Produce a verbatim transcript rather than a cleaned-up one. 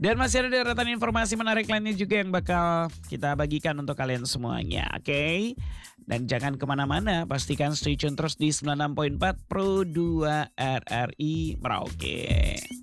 Dan masih ada deretan informasi menarik lainnya juga yang bakal kita bagikan untuk kalian semuanya, oke? Okay? Dan jangan kemana-mana, pastikan stay tune terus di sembilan puluh enam koma empat Pro dua R R I Merauke.